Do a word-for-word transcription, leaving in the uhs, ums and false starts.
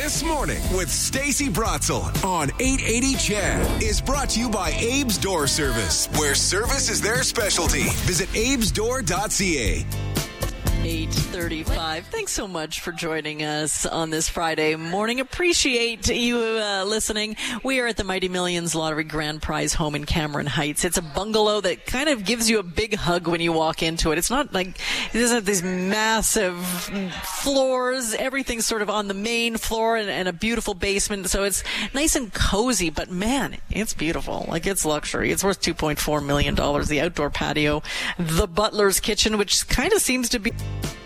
This Morning with Stacey Brotzel on eight eighty C H E D is brought to you by Abe's Door Service, where service is their specialty. Visit abes door dot c a. eight thirty-five. Thanks so much for joining us on this Friday morning. Appreciate you uh, listening. We are at the Mighty Millions Lottery Grand Prize home in Cameron Heights. It's a bungalow that kind of gives you a big hug when you walk into it. It's not like it doesn't have these massive floors. Everything's sort of on the main floor and, and a beautiful basement. So it's nice and cozy, but man, it's beautiful. Like, it's luxury. It's worth two point four million dollars. The outdoor patio, the butler's kitchen, which kind of seems to be